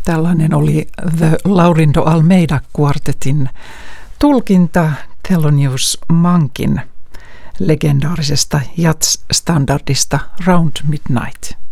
Tällainen oli The Laurindo Almeida Quartetin tulkinta Thelonious Monkin legendaarisesta jazz-standardista Round Midnight.